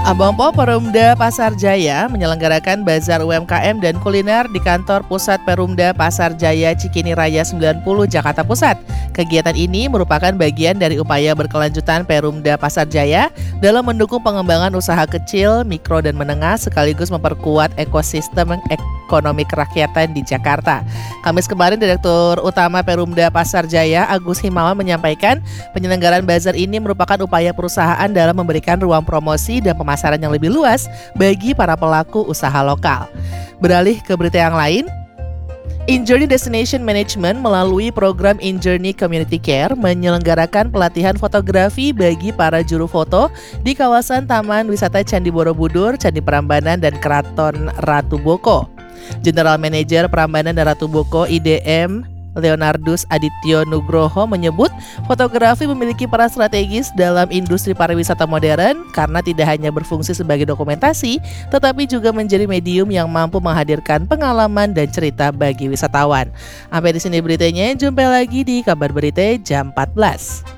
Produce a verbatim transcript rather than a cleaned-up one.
Abang Po Perumda Pasar Jaya menyelenggarakan bazar U M K M dan kuliner di kantor pusat Perumda Pasar Jaya Cikini Raya sembilan puluh Jakarta Pusat. Kegiatan ini merupakan bagian dari upaya berkelanjutan Perumda Pasar Jaya dalam mendukung pengembangan usaha kecil, mikro, dan menengah sekaligus memperkuat ekosistem ekonomi kerakyatan di Jakarta. Kamis kemarin, Direktur Utama Perumda Pasar Jaya Agus Himawan menyampaikan penyelenggaraan bazar ini merupakan upaya perusahaan dalam memberikan ruang promosi dan pemasaran yang lebih luas bagi para pelaku usaha lokal. Beralih ke berita yang lain, InJourney Destination Management melalui program InJourney Community Care menyelenggarakan pelatihan fotografi bagi para juru foto di kawasan Taman Wisata Candi Borobudur, Candi Prambanan, dan Keraton Ratu Boko. General Manager Prambanan dan Ratu Boko I D M Leonardus Adityo Nugroho menyebut fotografi memiliki peran strategis dalam industri pariwisata modern karena tidak hanya berfungsi sebagai dokumentasi, tetapi juga menjadi medium yang mampu menghadirkan pengalaman dan cerita bagi wisatawan. Sampai di sini beritanya, jumpa lagi di Kabar Berita jam empat belas.